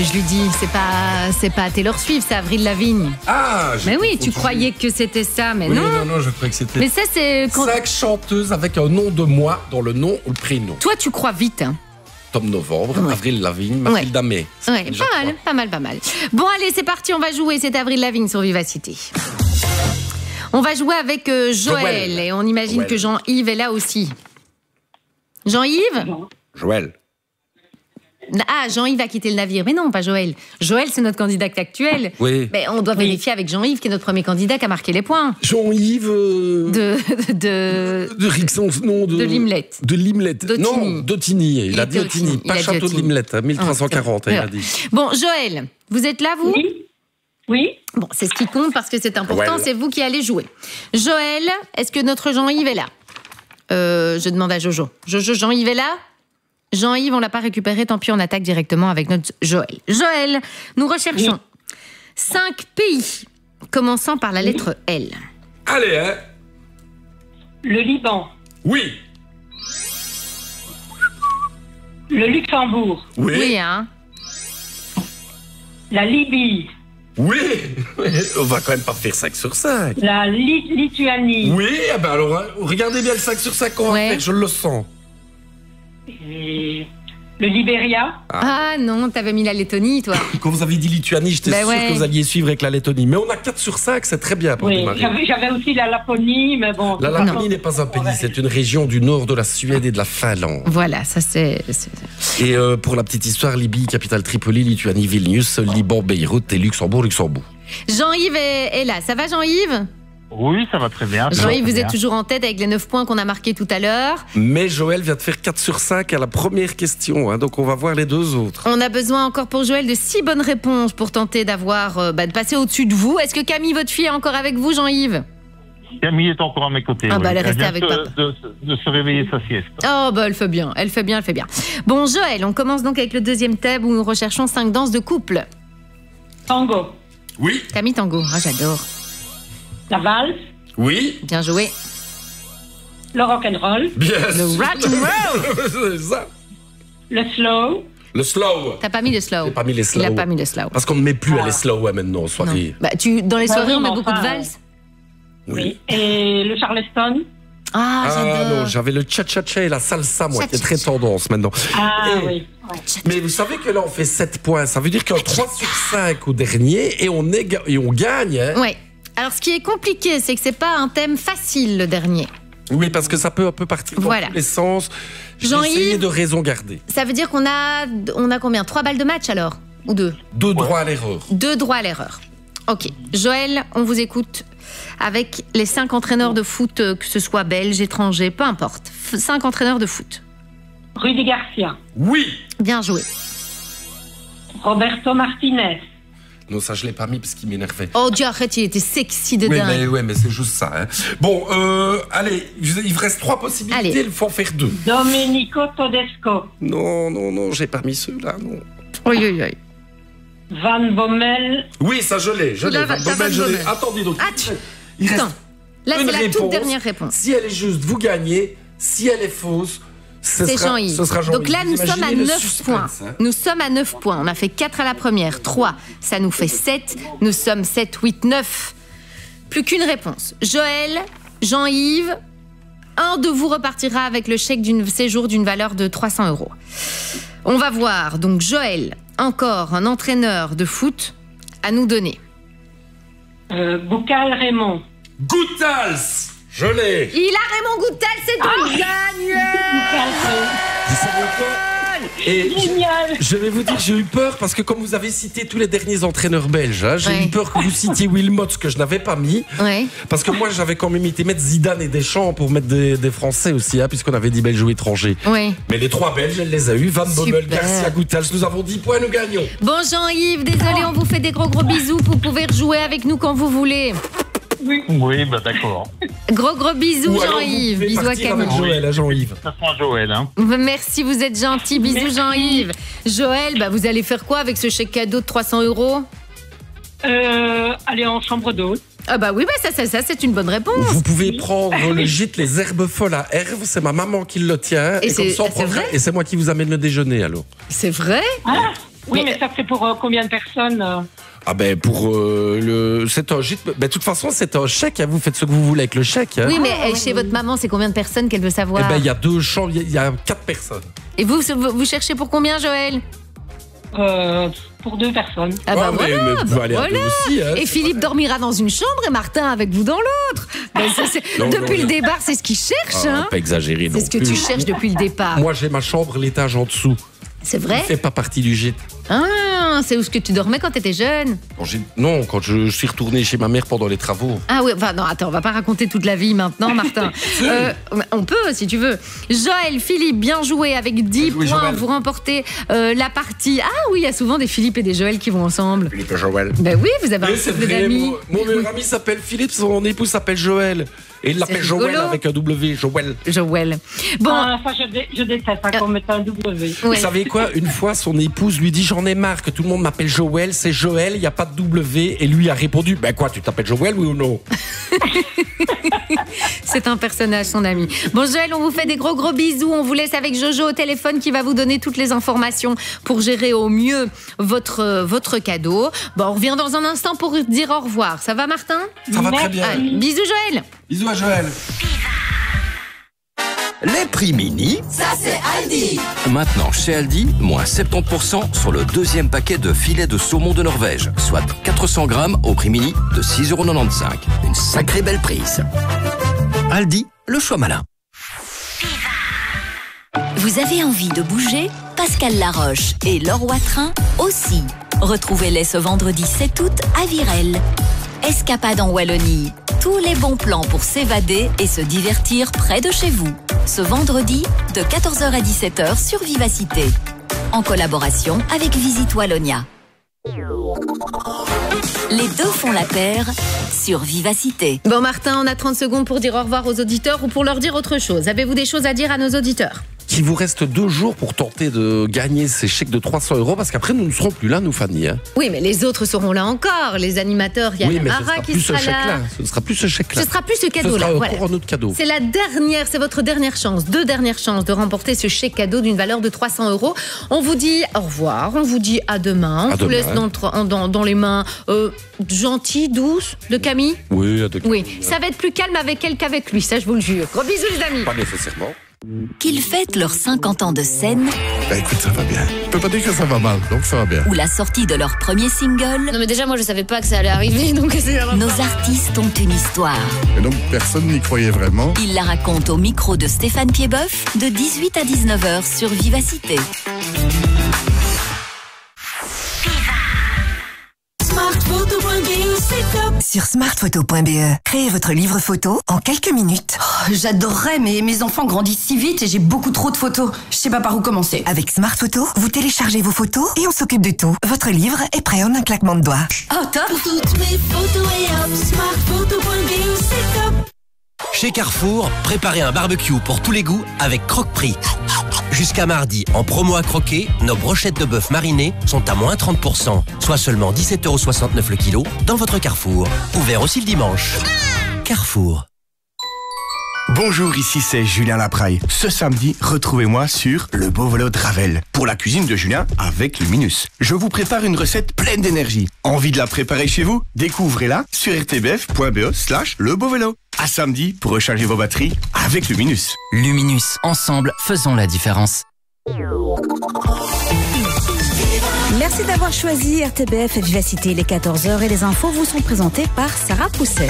Je lui dis, c'est pas Taylor Swift, c'est Avril Lavigne. Ah, Mais oui, tu croyais que c'était ça, mais non. Non, je croyais que c'était. Mais ça, c'est quand... 5 chanteuses avec un nom de moi dans le nom ou le prénom. Toi, tu crois vite, hein. Tom Novembre, Avril Lavigne, Mathilda May. Ouais, pas mal. Bon, allez, c'est parti, on va jouer. C'est Avril Lavigne sur Vivacité. On va jouer avec Joël. Et on imagine que Jean-Yves est là aussi. Jean-Yves ? Joël. Ah, Jean-Yves a quitté le navire. Mais non, pas Joël. Joël, c'est notre candidat actuel. Oui. Mais on doit vérifier avec Jean-Yves, qui est notre premier candidat, qui a marqué les points. Jean-Yves. De Rixon, non. De Limlet. De Limlet. D'Ottigny. Non, d'Ottigny. Il a dit Ottigny. Pas Château de Limlet, 1340, il a dit. Bon, Joël, vous êtes là, vous ? Oui. Bon, c'est ce qui compte parce que c'est important, c'est vous qui allez jouer. Joël, est-ce que notre Jean-Yves est là ? Je demande à Jojo. Jojo, Jean-Yves est là ? Jean-Yves, on l'a pas récupéré, tant pis, on attaque directement avec notre Joël. Joël, nous recherchons 5 pays commençant par la lettre L. Allez, hein. Le Liban. Oui. Le Luxembourg. Oui, hein. La Libye. Oui. On va quand même pas faire 5 sur 5. La Lituanie. Oui, eh ben alors, hein, regardez bien le 5 sur 5 qu'on va faire, je le sens. Et le Libéria. Ah non, t'avais mis la Lettonie, toi. Quand vous avez dit Lituanie, j'étais sûr que vous alliez suivre avec la Lettonie. Mais on a 4 sur 5, c'est très bien pour démarrer. J'avais aussi la Laponie, mais bon. La Laponie n'est pas un pays, c'est une région du nord de la Suède et de la Finlande. Voilà, ça c'est... Et pour la petite histoire, Libye, capitale Tripoli, Lituanie, Vilnius, Liban, Beyrouth et Luxembourg. Jean-Yves est là. Ça va, Jean-Yves ? Oui, ça va très bien. Jean-Yves, vous êtes toujours en tête avec les 9 points qu'on a marqués tout à l'heure. Mais Joël vient de faire 4 sur 5 à la première question, hein, donc on va voir les 2 autres. On a besoin encore pour Joël de 6 bonnes réponses pour tenter d'avoir, de passer au-dessus de vous. Est-ce que Camille, votre fille, est encore avec vous, Jean-Yves ? Camille est encore à mes côtés. Ah bah elle est restée avec papa. De se réveiller sa sieste. Oh bah elle fait bien. Bon, Joël, on commence donc avec le deuxième thème où nous recherchons 5 danses de couple. Tango. Oui. Camille, tango. Ah, j'adore. La valse. Oui. Bien joué. Le rock'n'roll. Bien Le rock'n'roll. C'est ça. Le slow. Le slow. T'as pas mis le slow. J'ai pas mis les slow. Il a pas mis le slow. Parce qu'on ne met plus les slow maintenant, soirée. Bah, dans les soirées, on met beaucoup de valses. Oui. Et le charleston. Ah, j'adore. Non, j'avais le cha-cha-cha et la salsa, moi, qui est très tendance maintenant. Oui. Mais vous savez que là, on fait 7 points. Ça veut dire qu'un 3 sur 5 au dernier et on gagne. Hein. Ouais. Alors, ce qui est compliqué, c'est que c'est pas un thème facile, le dernier. Oui, parce que ça peut un peu partir dans tous les sens. J'ai essayé de raison garder. Ça veut dire qu'on a combien ? 3 balles de match, alors ? Ou 2 ? 2 droits à l'erreur. 2 droits à l'erreur. Ok. Joël, on vous écoute avec les 5 entraîneurs de foot, que ce soit belges, étrangers, peu importe. 5 entraîneurs de foot. Rudy Garcia. Oui. Bien joué. Roberto Martinez. Non, ça, je l'ai pas mis parce qu'il m'énervait. Oh Dieu, arrête, il était sexy de dingue. Mais c'est juste ça. Hein. Bon, allez, il vous reste 3 possibilités, allez. Il faut en faire 2. Domenico Todesco. Non, j'ai pas mis ceux-là, non. Oui. Van Bommel. Oui, ça, je l'ai. Van Bommel, je l'ai. Attendez, donc. Il reste là, c'est la réponse. toute dernière réponse. Si elle est juste, vous gagnez. Si elle est fausse, ce sera Jean-Yves. Donc là, nous sommes à 9 points. Hein. Nous sommes à 9 points. On a fait 4 à la première, 3. Ça nous fait 7. Nous sommes 7, 8, 9. Plus qu'une réponse. Joël, Jean-Yves, un de vous repartira avec le chèque d'une séjour d'une valeur de 300 €. On va voir. Donc, Joël, encore un entraîneur de foot à nous donner. Boucal Raymond. Goutals. Je l'ai. Il a Raymond Gouttal, c'est tout gagné. Vous savez quoi ? Et je vais vous dire, j'ai eu peur parce que comme vous avez cité tous les derniers entraîneurs belges, hein, j'ai eu peur que vous citiez Wilmots, que je n'avais pas mis. Parce que moi, j'avais quand même été mettre Zidane et Deschamps pour mettre des Français aussi, hein, puisqu'on avait dit Belges ou étrangers. Mais les 3 Belges, elle les a eu. Van Bommel, Garcia, Goutals. Nous avons 10 points, nous gagnons. Bon, Jean-Yves, désolé, on vous fait des gros bisous. Vous pouvez rejouer avec nous quand vous voulez. Oui, bah d'accord. Gros bisous, Jean-Yves. Bisous à Camille. Avec Joël, à Jean-Yves. Ça sera Joël, hein. Merci, vous êtes gentil. Bisous, Jean-Yves. Joël, vous allez faire quoi avec ce chèque cadeau de 300 €? Aller en chambre d'hôte. Ah bah oui, ça c'est une bonne réponse. Vous pouvez prendre le gîte Les Herbes Folles à Herve, c'est ma maman qui le tient. Et comme ça, et c'est moi qui vous amène le déjeuner, alors. C'est vrai? Oui, mais ça c'est pour combien de personnes Ah ben pour c'est un gîte. Ben de toute façon c'est un chèque. Hein. Vous faites ce que vous voulez avec le chèque. Hein. Oui, mais chez votre maman, c'est combien de personnes qu'elle veut savoir? Eh ben il y a 2 chambres, il y a 4 personnes. Et vous cherchez pour combien, Joël? Pour 2 personnes. Ah bah mais vous pouvez aller à 2 aussi. Hein, et Philippe dormira dans une chambre et Martin avec vous dans l'autre. Ben, depuis le départ, c'est ce qu'il cherche. Hein. Pas exagéré non C'est ce que plus. tu cherches depuis le départ. Moi j'ai ma chambre, l'étage en dessous. C'est vrai? Il fait pas partie du gîte. Ah, c'est où ce que tu dormais quand t'étais jeune? Quand je suis retourné chez ma mère pendant les travaux. Ah oui, enfin non, attends, on va pas raconter toute la vie maintenant, Martin. On peut, si tu veux. Joël, Philippe, bien joué avec 10 points. Joël. Vous remportez la partie. Ah oui, il y a souvent des Philippe et des Joël qui vont ensemble. Philippe et Joël. Ben oui, vous avez un couple d'amis. Mon meilleur ami s'appelle Philippe, son épouse s'appelle Joël. Et il l'appelle Joël avec un W, Joël. Bon. Ah, ça, je déteste qu'on mette un W. Vous savez quoi? Une fois, son épouse lui dit: j'en ai marre que tout le monde m'appelle Joël, c'est Joël, il n'y a pas de W. Et lui a répondu: ben quoi, tu t'appelles Joël, oui ou non? C'est un personnage, son ami. Bon, Joël, on vous fait des gros bisous. On vous laisse avec Jojo au téléphone qui va vous donner toutes les informations pour gérer au mieux votre cadeau. Bon, on revient dans un instant pour dire au revoir. Ça va, Martin? Ça va très bien. Allez, bisous, Joël. Bisous à Joël. Les prix mini, ça c'est Aldi. Maintenant chez Aldi, moins 70% sur le 2e paquet de filets de saumon de Norvège, soit 400 grammes au prix mini de 6,95 €. Une sacrée belle prise. Aldi, le choix malin. Vous avez envie de bouger? Pascal Laroche et Laure Watrin aussi. Retrouvez-les ce vendredi 7 août à Virel. Escapade en Wallonie. Tous les bons plans pour s'évader et se divertir près de chez vous. Ce vendredi, de 14h à 17h sur Vivacité. En collaboration avec Visite Wallonia. Les deux font la paire sur Vivacité. Bon, Martin, on a 30 secondes pour dire au revoir aux auditeurs ou pour leur dire autre chose. Avez-vous des choses à dire à nos auditeurs? Qu'il vous reste 2 jours pour tenter de gagner ces chèques de 300 € parce qu'après nous ne serons plus là, nous, Fanny. Hein. Oui, mais les autres seront là encore. Les animateurs, il y a Mara qui sera là. Ce ne sera plus ce chèque-là. Ce sera plus ce cadeau-là. Ce sera encore un autre cadeau. C'est c'est votre dernière chance, 2 dernières chances de remporter ce chèque cadeau d'une valeur de 300 €. On vous dit au revoir, on vous dit à demain. On vous laisse dans les mains gentilles, douces de Camille. Oui, à de Camille. Oui, ça va être plus calme avec elle qu'avec lui, ça je vous le jure. Gros bisous les amis. Pas nécessairement. Qu'ils fêtent leurs 50 ans de scène. Bah écoute, ça va bien. Je peux pas dire que ça va mal, donc ça va bien. Ou la sortie de leur premier single. Non mais déjà moi je savais pas que ça allait arriver, donc Nos artistes ont une histoire. Et donc personne n'y croyait vraiment. Ils la racontent au micro de Stéphane Piedboeuf de 18 à 19h sur Vivacité. Sur smartphoto.be, créez votre livre photo en quelques minutes. Oh, j'adorerais, mais mes enfants grandissent si vite et j'ai beaucoup trop de photos. Je sais pas par où commencer. Avec Smartphoto, vous téléchargez vos photos et on s'occupe de tout. Votre livre est prêt en un claquement de doigts. Oh, top! Pour toutes mes photos et hop, smartphoto.be, c'est top! Chez Carrefour, préparez un barbecue pour tous les goûts avec Croque-Prix. Jusqu'à mardi, en promo à croquer, nos brochettes de bœuf marinées sont à moins 30%, soit seulement 17,69 € le kilo dans votre Carrefour. Ouvert aussi le dimanche. Carrefour. Bonjour, ici c'est Julien Lapraille. Ce samedi, retrouvez-moi sur Le Beau Vélo de Ravel pour la cuisine de Julien avec Luminus. Je vous prépare une recette pleine d'énergie. Envie de la préparer chez vous? Découvrez-la sur rtbf.be/lebeauvélo. À samedi pour recharger vos batteries avec Luminus. Luminus, ensemble, faisons la différence. Merci d'avoir choisi RTBF et Vivacité. Les 14h et les infos vous sont présentés par Sarah Pousset.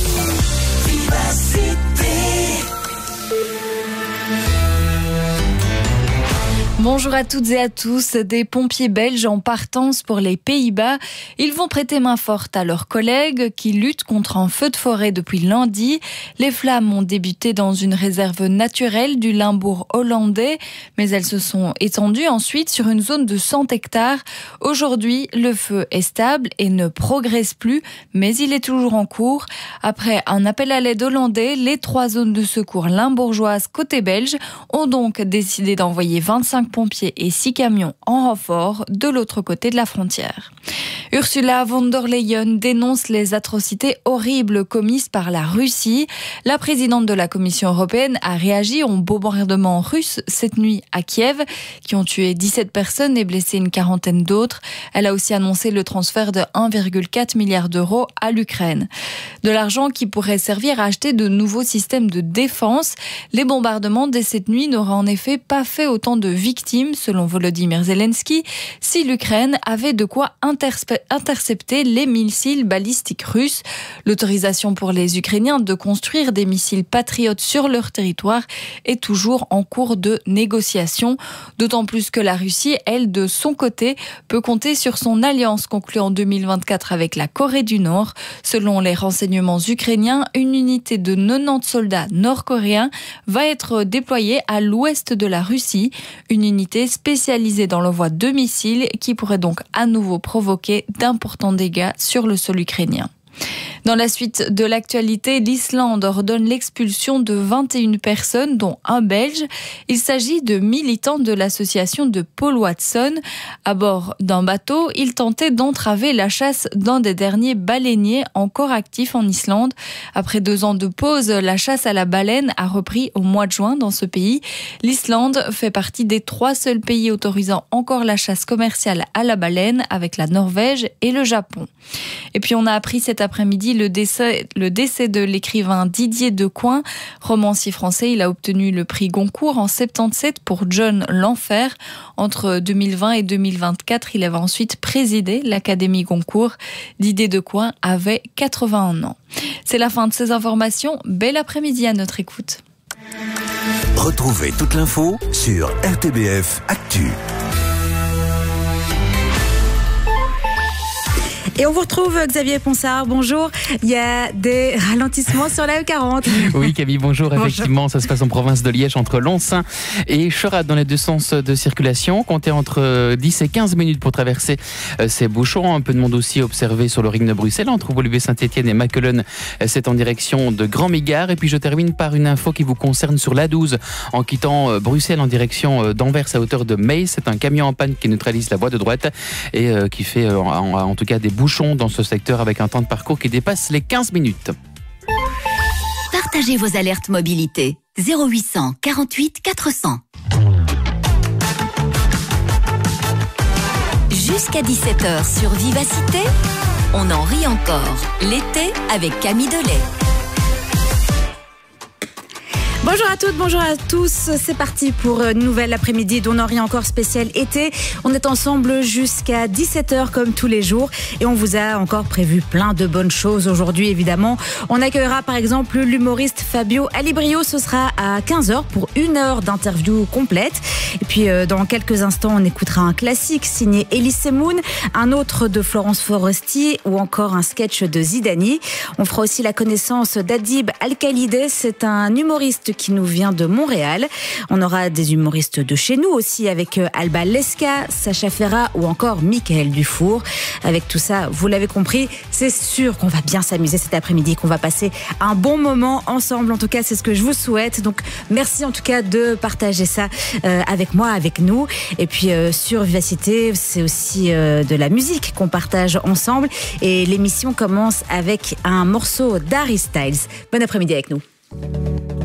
Bonjour à toutes et à tous. Des pompiers belges en partance pour les Pays-Bas. Ils vont prêter main forte à leurs collègues qui luttent contre un feu de forêt depuis lundi. Les flammes ont débuté dans une réserve naturelle du Limbourg hollandais, mais elles se sont étendues ensuite sur une zone de 100 hectares. Aujourd'hui, le feu est stable et ne progresse plus, mais il est toujours en cours. Après un appel à l'aide hollandais, les 3 zones de secours limbourgeoises côté belge ont donc décidé d'envoyer 25 pompiers et 6 camions en renfort de l'autre côté de la frontière. Ursula von der Leyen dénonce les atrocités horribles commises par la Russie. La présidente de la Commission européenne a réagi aux bombardements russes cette nuit à Kiev, qui ont tué 17 personnes et blessé une quarantaine d'autres. Elle a aussi annoncé le transfert de 1,4 milliard d'euros à l'Ukraine. De l'argent qui pourrait servir à acheter de nouveaux systèmes de défense. Les bombardements dès cette nuit n'auraient en effet pas fait autant de victimes, selon Volodymyr Zelensky, si l'Ukraine avait de quoi intercepter les missiles balistiques russes. L'autorisation pour les Ukrainiens de construire des missiles patriotes sur leur territoire est toujours en cours de négociation. D'autant plus que la Russie, elle, de son côté, peut compter sur son alliance conclue en 2024 avec la Corée du Nord. Selon les renseignements ukrainiens, une unité de 90 soldats nord-coréens va être déployée à l'ouest de la Russie. Une unité spécialisée dans l'envoi de missiles qui pourrait donc à nouveau provoquer d'importants dégâts sur le sol ukrainien. Dans la suite de l'actualité, l'Islande ordonne l'expulsion de 21 personnes, dont un Belge. Il s'agit de militants de l'association de Paul Watson. À bord d'un bateau, ils tentaient d'entraver la chasse d'un des derniers baleiniers encore actifs en Islande. Après 2 ans de pause, la chasse à la baleine a repris au mois de juin dans ce pays. L'Islande fait partie des 3 seuls pays autorisant encore la chasse commerciale à la baleine, avec la Norvège et le Japon. Et puis on a appris cet après-midi le décès de l'écrivain Didier Decoing, romancier français. Il a obtenu le prix Goncourt en 77 pour John l'Enfer. Entre 2020 et 2024, il avait ensuite présidé l'Académie Goncourt. Didier Decoing avait 81 ans. C'est la fin de ces informations. Bel après-midi à notre écoute. Retrouvez toute l'info sur RTBF Actu. Et on vous retrouve, Xavier Ponsard, bonjour. Il y a des ralentissements sur la E40. Oui, Camille, bonjour. Effectivement, ça se passe en province de Liège, entre Lons et Cheratte, dans les 2 sens de circulation. Comptez entre 10 et 15 minutes pour traverser ces bouchons. Un peu de monde aussi observé sur le ring de Bruxelles, entre Woluwe-Saint-Étienne et Mackelen. C'est en direction de Grand-Migard. Et puis je termine par une info qui vous concerne sur l'A12, en quittant Bruxelles en direction d'Anvers à hauteur de Meis. C'est un camion en panne qui neutralise la voie de droite et qui fait en tout cas des bouchons dans ce secteur avec un temps de parcours qui dépasse les 15 minutes. Partagez vos alertes mobilité. 0800 48 400. Jusqu'à 17h sur Vivacité, on en rit encore. L'été avec Camille Delay. Bonjour à toutes, bonjour à tous. C'est parti pour une nouvelle après-midi d'On en rit encore spécial été. On est ensemble jusqu'à 17h comme tous les jours et on vous a encore prévu plein de bonnes choses aujourd'hui évidemment. On accueillera par exemple l'humoriste Fabio Alibrio. Ce sera à 15h pour 1 heure d'interview complète. Et puis dans quelques instants, on écoutera un classique signé Elie Semoun, un autre de Florence Foresti ou encore un sketch de Zidani. On fera aussi la connaissance d'Adib Al-Khalideh. C'est un humoriste qui nous vient de Montréal. On aura des humoristes de chez nous aussi avec Alba Lesca, Sacha Ferra ou encore Michael Dufour. Avec tout ça, vous l'avez compris, c'est sûr qu'on va bien s'amuser cet après-midi, qu'on va passer un bon moment ensemble. En tout cas, c'est ce que je vous souhaite. Donc, merci en tout cas de partager ça avec moi, avec nous. Et puis, sur Vivacité, c'est aussi de la musique qu'on partage ensemble. Et l'émission commence avec un morceau d'Harry Styles. Bon après-midi avec nous.